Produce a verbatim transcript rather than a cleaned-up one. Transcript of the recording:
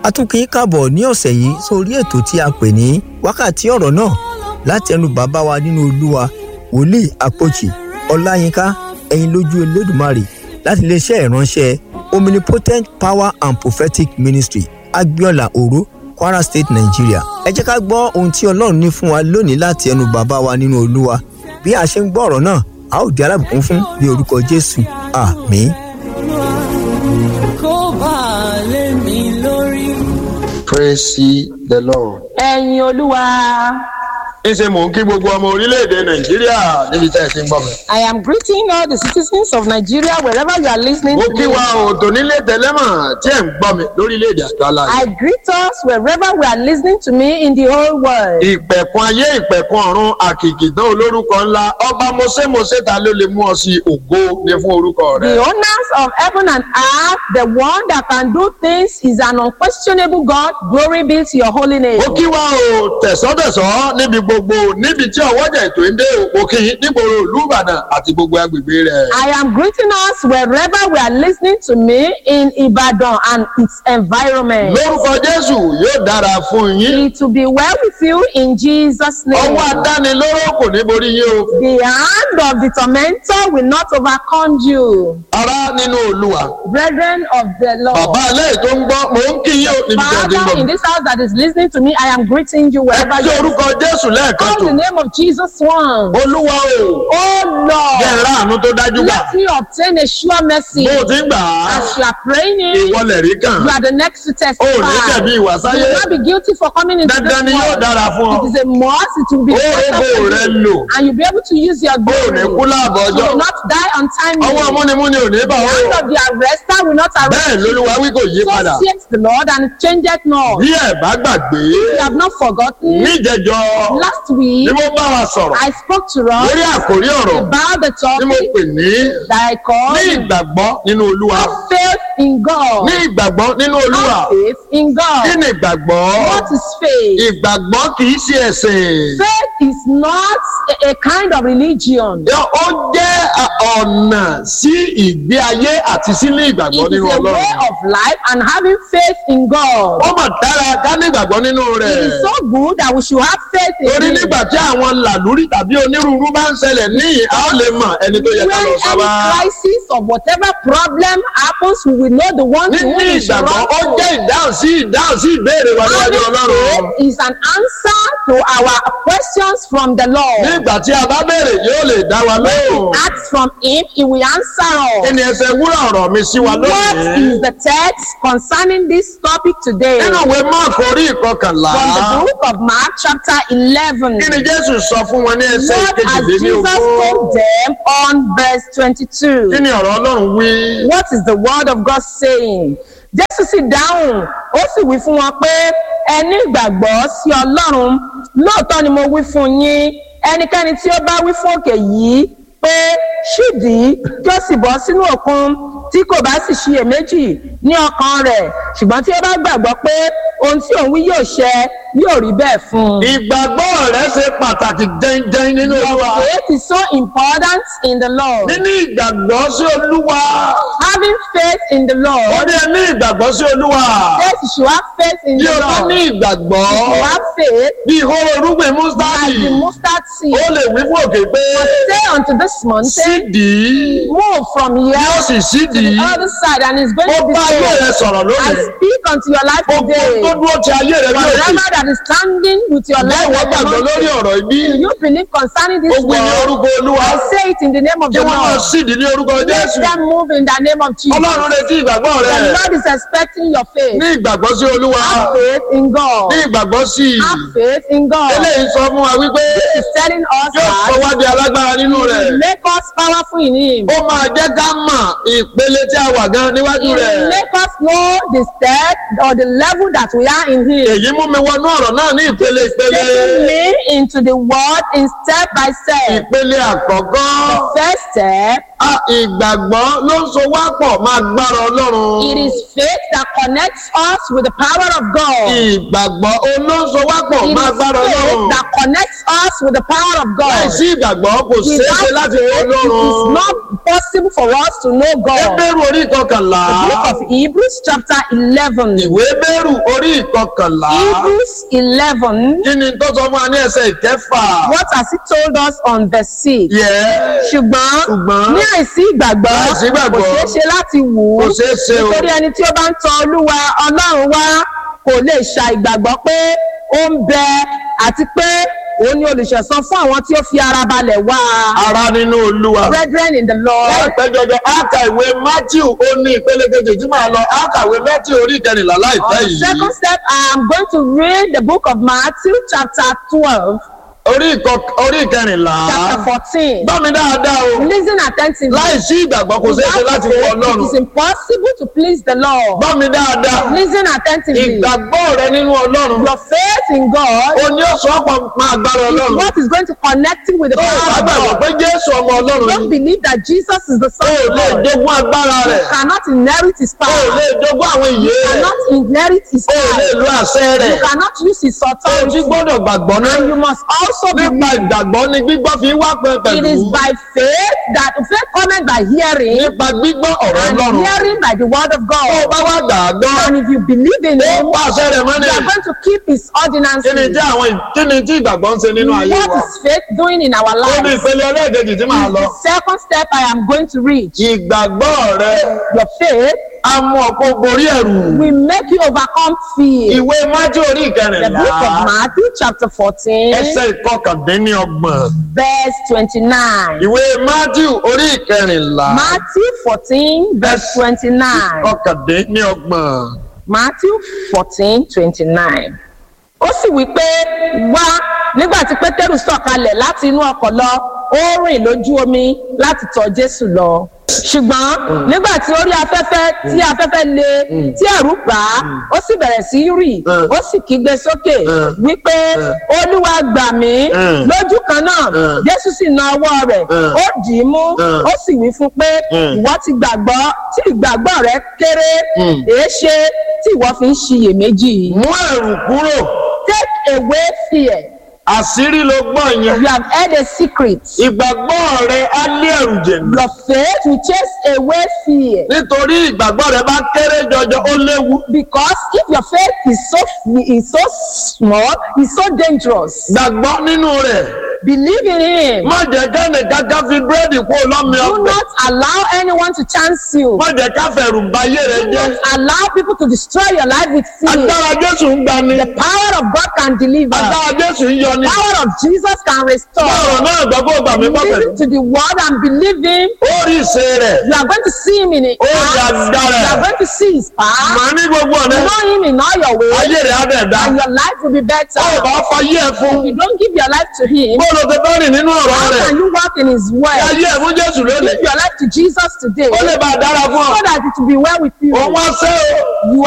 a tún kí í káàbọ̀ ní ọ̀sẹ̀ yìí sórí ètò tí a pè ní wákàtí ọ̀rọ̀ náà láti ẹnu bàbá wa nínú Olúwa wòlíì Àpòchì Ọláyínká ẹ̀yin lójú Olódùmarè láti iléeṣẹ́ ìránṣẹ́ Omnipotent Power and Prophetic Ministry Agbiola Oro, Kwara State, Nigeria. Ẹ jẹ́ ká gbọ́ ohun tí Ọlọ́run ní fún wa lónìí láti ẹnu bàbá wa nínú Olúwa. Bí a ṣe ń gbọ́ ọ̀rọ̀ náà, a ó di alábùkún fún ní orúkọ Jésù. Àmín. Praise ye the Lord. Ẹ̀yin Olúwa. Ṣé mò ń kí gbogbo ọmọ orílẹ̀-èdè Nàìjíríà níbi tẹ́ ẹ ti ń gbọ́ mi? I am greeting all the citizens of Nigeria wherever you are listening Mo to kí me. wa òtò nílé tẹ́lẹ́mọ̀ tí ẹ̀ ń gbọ́ mi lórílẹ̀-èdè àgbáláyé. I greet us wherever we are listening to me in the whole world. Ìpẹ̀kun ayé ìpẹ̀kun ọ̀run àkìkìtàn olórúkọ ńlá ọba mọ́sẹ́mọ́sẹ́ ta ló lè mú ọ sí ògo ní fún orúkọ rẹ̀. The owners of heaven and earth, the one that can do things, is an unquestionable God. Glory be to your holy name. Mo kí wa o tẹ̀sọ́tẹ̀sọ́ níbi gbogbo níbi tí ọwọ́jà ètò ń dé òkè nígboro ìlú Ìbàdàn àti gbogbo agbègbè rẹ̀. I am greeting us wherever we are listening to me in Ibadan and its environment. Lórúkọ Jésù yóò dára fún yín. It will be well with you in Jesus' name. Ọwọ́ adánilóró kò ní borí yín o. The hand of the tormentor will not overcome you. Ará nínú Olúwa. Brethren of the Lord. Bàbá alẹ́ tó ń gbọ́ mò ń kí yín o níbi tí ẹ ti ń gbọ́ Father, mi. in this house that is listening to me, I am greeting you Ẹ wherever kí you are. orúkọ Jésù lẹ́ẹ̀kan Call tó. the name of Jesus once. Olúwa o. Oh Jẹ́ Lord, ìrá àánú tó dájú gbà. let me obtain a sure mercy. Bó o ti ń gbà á, As you are praying it, ìwọlẹ̀ rí kàn. you are the next to O ò ní testify. jẹ̀bi ìwà You sáyé. will not be guilty for coming into this Dandan ni yóò world. dára fún ọ. It is a must. It will be Ó better rogo for rẹ you. lò. And you'll be able to use your Ó ò ní glory. kú láàbọ̀ You ọjọ́. will not die untimely. Ọwọ́ amúnimúni ò ní bà The ó. hand of the arrester will not arrest Bẹ́ẹ̀ you. lÓlúwa wí kò yí padà. So saith the Lord, and it changeth not. Bí ẹ̀ bá gbàgbé, You have not forgotten. níjẹ̀jọ́ Last week, ni mo bá wa sọ̀rọ̀ I spoke to us lórí àkórí ọ̀rọ̀ about the tí mo topic pè ní that I ní call ìgbàgbọ́ nínú Olúwa. faith in God. Ní ìgbàgbọ́ nínú Olúwa. Have faith in Kí God. ni ìgbàgbọ́? What is faith? Ìgbàgbọ́ kì í ṣe ẹ̀sìn. Faith is not a, a kind of religion. Yọ- Ó jẹ́ à, ọ̀nà sí ìgbé ayé àti sílé ìgbàgbọ́ It is nínú a way Ọlọ́run. of life and having faith in God. Ó mà dára ká ní ìgbàgbọ́ nínú It rẹ̀. is so good that we should have faith in Torí Him. nígbà tí àwọn làlúrí tàbí onírúurú bá ń ṣẹlẹ̀ níyì, a ó lè mọ ẹni tó yẹ ká When lọ any sábà. crisis or whatever problem happens, we will know the one to Níní whom we should ìgbàgbọ́, run ó to. jẹ́ ìdáhùn sí ìdáhùn sí ìbéèrè wa níwájú Having Ọlọ́run. faith is an answer to our questions from the Lord. Nígbà tí a bá béèrè, yóò lè dá wa lóhùn. Ask from Him, He will answer Kí us. ni ẹsẹ̀ wúrà ọ̀rọ̀ mi sí wa What lónìí? is the text concerning this topic today? Nínú ìwé Máàkù orí ìkọkànlá. From the book of Mark, chapter eleven. Kí ni Jésù sọ fún wọn ní ẹsẹ̀ What has ìkejìléní Jesus ogún? told them on verse twenty-two? Kí ni ọ̀rọ̀ Ọlọ́run wí? What is the word of God saying? Jésù sì dáhùn, ó sì wí fún wọn pé ẹ ní ìgbàgbọ́ sí Ọlọ́run. Lóòótọ́ ni mo wí fún yín, ẹnikẹ́ni tí ó bá wí fún òkè yìí pé ṣídìí kí ó sì bọ́ sínú òkun tí kò bá sì ṣiyèméjì ní ọkàn rẹ̀, ṣùgbọ́n tí ó bá gbàgbọ́ pé ohun tí òun wí yóò ṣẹ yóò rí bẹ́ẹ̀ fún un. Ìgbàgbọ́ rẹ̀ ṣe pàtàkì jẹ́njẹ́n nínú Olúwa. Faith is so important in the Lord. Níní ìgbàgbọ́ sí Olúwa. Having faith in the Ó Lord. ní ẹ ní ìgbàgbọ́ sí Olúwa. Yes, you should have faith in Bí the o bá Lord. ní ìgbàgbọ́, You have faith bí ìhóró irúgbìn as Mùsítádì, the mustard seed. ó lè wí fún òkè pé Say unto this mountain, sídìí, move from here yóò sì to sídìí. the other side, and it's going Ó to be bá ayé rẹ so. sọ̀rọ̀ I lónìí. speak unto your life Gbogbo today. tó dúró ti ayé rẹ bí òkè. Whatever that is standing with your life, Báwo at the gbàgbọ́ lórí mountain, ọ̀rọ̀ ibi? you believe concerning this Ó gbé ní word. orúkọ Olúwa. I say it in the name of Kí the wọ́n máa Lord. sídìí ní orúkọ Let Jésù. them move in the name of Jesus. Ọlọ́run retí ìgbàgbọ́ The rẹ. Lord is expecting your faith. Ní ìgbàgbọ́ sí Olúwa. Have faith in God. Ní ìgbàgbọ́ sí i. Have faith in God. Eléyìí sọ fún wa wípé He's telling us yóò sọ that wá di alágbára nínú He rẹ̀. will make us powerful in Him. Ó máa jẹ́ ká mọ̀ ìpele tí a wà gan níwájú He will rẹ̀. make us know the step or the level that we are in Him. Èyí mú mi wọnú ọ̀rọ̀ náà ní ìpele ìpele. Taking me into the word in step by step. Ìpele àkọ́kọ́. The first step, a ìgbàgbọ́ ló ń so wá pọ̀ máa gbára Ọlọ́run. it is faith that connects us with the power of God. Ìgbàgbọ́ ló ń so wá pọ̀ It máa is gbára faith Ọlọ́run. that connects us with the power of God. Láìsí ìgbàgbọ́ kò ṣeé ṣe Without láti faith, wọ it is Ọlọ́run. not possible for us to know God. Hébérù orí ìkọkànlá. The book of Hebrews chapter eleven. Ìwé Hébérù orí ìkọkànlá. Hebrews eleven. Kí ni tó sọ fún wa ní ẹsẹ̀ ìkẹfà? What has he told us on verse six? Yẹ. Ṣùgbọ́n Ṣùgbọ́n ní àìsí ìgbàgbọ́ láìsí ìgbàgbọ́ kò ṣeé ṣe láti wù ú. kò ṣeé ṣe o. Nítorí ẹni tí ó bá ń tọ Olúwa Ọlọ́run wá kò lè ṣa ìgbàgbọ́ pé ó ń bẹ àti pé òun ni olùṣẹ̀san fún àwọn tí ó fi ara balẹ̀ wá. Ara nínú Olúwa. Brethren in the Lord. Láìpẹ́ jọjọ, a ka ìwé Matthew ó ní ìpele kejì tí màá lọ. A ka ìwé Matthew orí ìkẹrìnlá On láìpẹ́ the yìí. second step, I am going to read the book of Matthew chapter twelve, Orí ìkọ- orí ìkẹrìnlá. chapter fourteen. Gbọ́ mi dáadáa o. Listen attentively. Láìsí ìgbàgbọ́ kò ṣeé ṣe Without láti wọ faith, Ọlọ́run. it is impossible to please the Lord. Gbọ́ mi dáadáa. Listen attentively. Ìgbàgbọ́ rẹ nínú Ọlọ́run. Your faith in God O ní ọ̀sán ọ̀pọ̀ máa gbára is Ọlọ́run. what is going to connect you with the Tó o bá power of gbàgbọ́ God. pé Jésù ọmọ Ọlọ́run Don't ni. believe that Jesus is the O Son ò of lè God. jogún agbára You rẹ̀. cannot inherit his O ò power. lè jogún àwọn ìyè You rẹ̀. cannot inherit his O ò lè power. lo àṣẹ rẹ̀. You cannot use his O ti authority. gbọ́dọ̀ gbàgbọ́ náà. And you must also Nípa believe. ìgbàgbọ́ ni gbígbọ́ fi wá pẹ́ It pẹ̀lú. is by faith that faith comes by hearing, Nípa gbígbọ́ ọ̀rọ̀ and Ọlọ́run. hearing by the word of Tó o God. bá wá gbàgbọ́. And if you believe in Ó him, pa àṣẹ rẹ̀ mọ́ ni. you are going to keep his ordinances. Kí ni tí àwọn ì- kí ni tí ìgbàgbọ́ ń ṣe nínú ayé wa? What is faith doing in our Ó ní lives? ìpele ẹlẹ́ẹ̀kejì tí màá lọ. The second step I am going to reach. Ìgbàgbọ́ rẹ Your faith á mú ọkọ̀ borí ẹ̀rù. will make you overcome fear. Ìwé Mátíù orí The ìkẹrìnlá. book of Matthew chapter fourteen, Ẹsẹ̀ ìkọkàndínlọ́gbọ̀n. verse twenty-nine. Ìwé Mátíù orí ìkẹrìnlá. Matthew fourteen, verse twenty-nine. Ìkọkàndínlọ́gbọ̀n. Matthew fourteen, twenty-nine. Ó sì wí pé wá nígbà tí Pétérù sọ̀kalẹ̀ láti inú ọkọ̀ lọ, ó rìn lójú omi láti tọ̀ Jésù lọ. Ṣùgbọ́n nígbà tí ó rí afẹ́fẹ́ tí afẹ́fẹ́ le tí ẹ̀rù bà á, ó sì bẹ̀rẹ̀ sí í rì, ó sì kígbe sókè wípé Olúwa gbà mí. Lójú kan náà, Jésù sì na ọwọ́ rẹ̀, ó dì í mú, ó sì wí fún pé ìwọ ti gbàgbọ́ tí ìgbàgbọ́ rẹ kéré, èéṣe tí ìwọ fi ń ṣiyèméjì. Mú ẹ̀rù kúrò. Take away fear. Àṣírí ló gbọ́ yẹn. You have heard a secret. Ìgbàgbọ́ rẹ á lé ẹ̀rù jẹ̀nà. Your faith will chase away fear. Nítorí ìgbàgbọ́ rẹ bá kéré jọjọ ó léwu. Because if your faith is so is so small, it's so dangerous. Gbàgbọ́ nínú rẹ̀. Believe in him. Má jẹ́ kẹ́ni kankan fi búrẹ́dì kó lọ́mí Do ọ̀pẹ. not allow anyone to chance you. Má jẹ́ ká fẹ̀rù ba ayé rẹ Do jẹ́. not allow people to destroy your life with fear. Agbára Jésù ń gbani. The power of God can deliver. Agbára Jésù ń yọni. Power of Jesus can Bọ́ọ̀rọ̀ restore. náà gbàgbọ́ gbà mí bọ́ pẹ̀lú. Listen to the word and believe him. Ó rí ìṣe rẹ̀. You are going to see him in his Ó rí power. agbára You are rẹ̀. going to see his power. Màá ní gbogbo ọ̀nà. Know him in all your ways, Ayé rẹ̀ á dẹ̀ dá. and your life will be better. Ó bá fayé ẹ̀ fún. If you don't give your life to him, Bọ́ọ̀lù ti bá rìn nínú ọ̀rọ̀ how rẹ̀. can you walk in his way? Ayé ẹ̀ fún Jésù lónìí. Give your life to Jesus today, Ó lè bá a dára fún ọ. so that it will be well with you. Òun wá sẹ́ o. You